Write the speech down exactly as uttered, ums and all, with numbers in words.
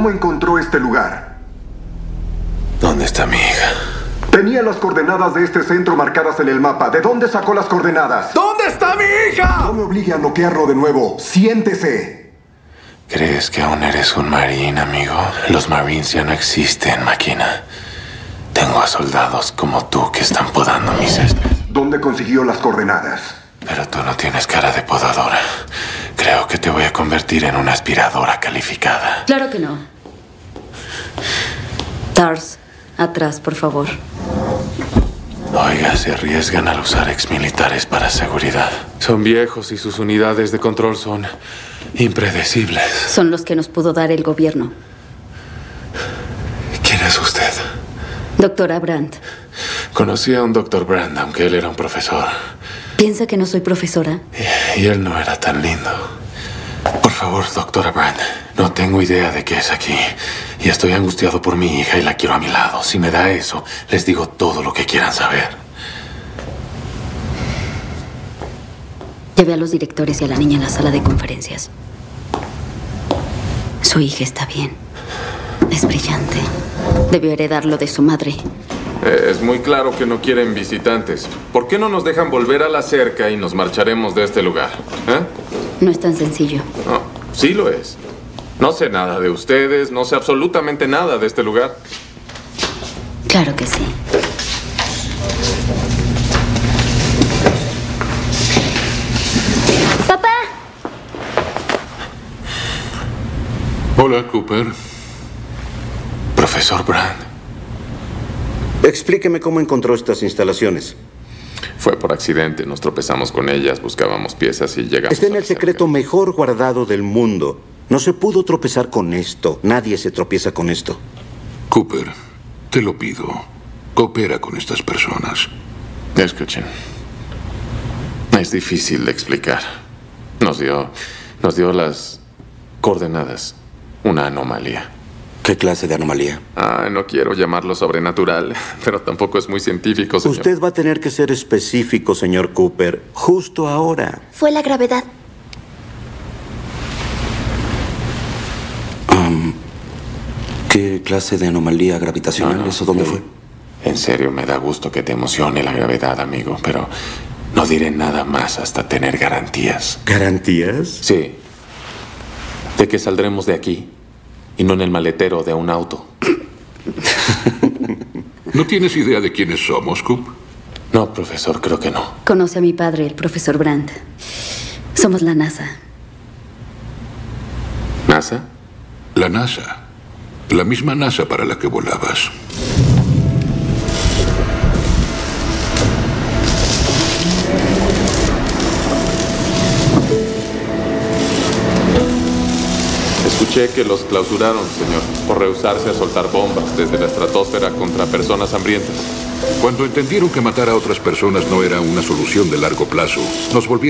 ¿Cómo encontró este lugar? ¿Dónde está mi hija? Tenía las coordenadas de este centro marcadas en el mapa. ¿De dónde sacó las coordenadas? ¿Dónde está mi hija? No me obligue a bloquearlo de nuevo. Siéntese. ¿Crees que aún eres un marín, amigo? Los marines ya no existen, máquina. Tengo a soldados como tú que están podando mi césped. ¿Dónde consiguió las coordenadas? Pero tú no tienes cara de podadora. Creo que te voy a convertir en una aspiradora calificada. Claro que no. Tars, atrás, por favor. Oiga, se arriesgan al usar exmilitares para seguridad. Son viejos y sus unidades de control son impredecibles. Son los que nos pudo dar el gobierno. ¿Quién es usted? Doctora Brandt. Conocí a un doctor Brandt, aunque él era un profesor. ¿Piensa que no soy profesora? Y, y él no era tan lindo. Por favor, doctora Brandt, no tengo idea de qué es aquí. Y estoy angustiado por mi hija y la quiero a mi lado. Si me da eso, les digo todo lo que quieran saber. Llevé a los directores y a la niña en la sala de conferencias. Su hija está bien. Es brillante. Debió heredarlo de su madre. Eh, es muy claro que no quieren visitantes. ¿Por qué no nos dejan volver a la cerca y nos marcharemos de este lugar? ¿Eh? No es tan sencillo. No, sí lo es. No sé nada de ustedes, no sé absolutamente nada de este lugar. Claro que sí. ¡Papá! Hola, Cooper. Profesor Brandt. Explíqueme cómo encontró estas instalaciones. Fue por accidente, nos tropezamos con ellas, buscábamos piezas y llegamos. Está en a el la secreto cerca. mejor guardado del mundo. No se pudo tropezar con esto. Nadie se tropieza con esto. Cooper, te lo pido. Coopera con estas personas. Escuchen. Es difícil de explicar. Nos dio, nos dio las coordenadas. Una anomalía. ¿Qué clase de anomalía? Ah, no quiero llamarlo sobrenatural, pero tampoco es muy científico, señor. Usted va a tener que ser específico, señor Cooper, justo ahora. Fue la gravedad. Um, ¿Qué clase de anomalía gravitacional? No, no, ¿Eso dónde eh, fue? En serio, me da gusto que te emocione la gravedad, amigo, pero no diré nada más hasta tener garantías. ¿Garantías? Sí. De que saldremos de aquí y no en el maletero de un auto. ¿No tienes idea de quiénes somos, Coop? No, profesor, creo que no. Conoce a mi padre, el profesor Brandt. Somos la NASA. ¿NASA? La NASA. La misma NASA para la que volabas. Escuché que los clausuraron, señor, por rehusarse a soltar bombas desde la estratosfera contra personas hambrientas. Cuando entendieron que matar a otras personas no era una solución de largo plazo, nos volvieron